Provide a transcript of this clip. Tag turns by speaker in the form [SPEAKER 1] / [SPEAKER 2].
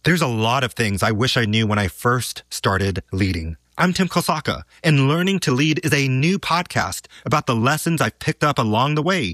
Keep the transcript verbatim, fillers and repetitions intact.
[SPEAKER 1] There's a lot of things I wish I knew when I first started leading. I'm Tim Kosaka, and Learning to Lead is a new podcast about the lessons I've picked up along the way